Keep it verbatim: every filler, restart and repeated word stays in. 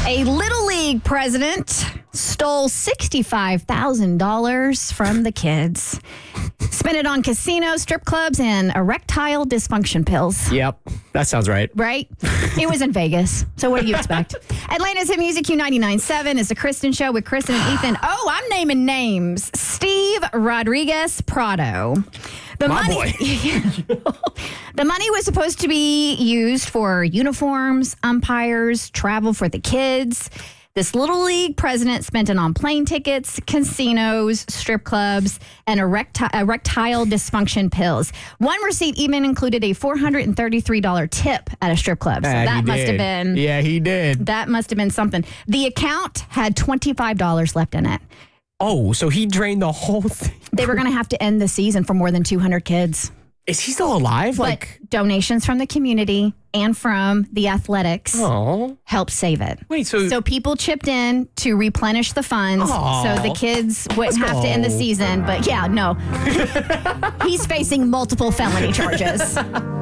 A Little League president stole sixty-five thousand dollars from the kids. Spent it on casinos, strip clubs, and erectile dysfunction pills. Yep, that sounds right. Right? It was in Vegas. So what do you expect? Atlanta's Hit Music Q ninety-nine point seven is the Kristen Show with Kristen and Ethan. Oh, I'm naming names. Steve Rodriguez Prado. The My money, boy. The money was supposed to be used for uniforms, umpires, travel for the kids. This Little League president spent it on plane tickets, casinos, strip clubs, and erecti- erectile dysfunction pills. One receipt even included a four hundred thirty-three dollars tip at a strip club. So Uh, that he must did. have been... Yeah, he did. That must have been something. The account had twenty-five dollars left in it. Oh, so he drained the whole thing. They were going to have to end the season for more than two hundred kids. Is he still alive? But Like, donations from the community and from the athletics oh, helped save it. wait. So, So people chipped in to replenish the funds Aw. so the kids wouldn't Let's have to end the go. season. But yeah, no. He's facing multiple felony charges.